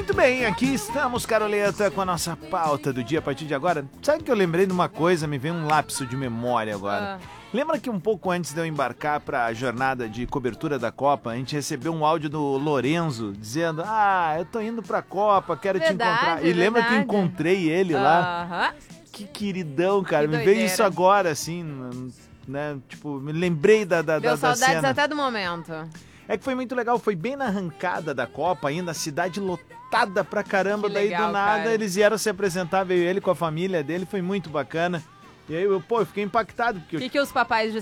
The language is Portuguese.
Muito bem, aqui estamos, Caroleta, com a nossa pauta do dia a partir de agora. Sabe que eu lembrei de uma coisa, me veio um lapso de memória agora. Lembra que um pouco antes de eu embarcar para a jornada de cobertura da Copa, a gente recebeu um áudio do Lorenzo dizendo: eu tô indo pra Copa, quero te encontrar. E lembra que eu encontrei ele lá? Que queridão, cara. Me veio isso agora, assim, né? Tipo, me lembrei da Deu saudades cena. até do momento. É que foi muito legal, foi bem na arrancada da Copa ainda, a cidade lotada pra caramba, Que daí legal, do nada cara. eles vieram se apresentar, veio ele com a família dele, foi muito bacana. E aí eu fiquei impactado, porque O que os papais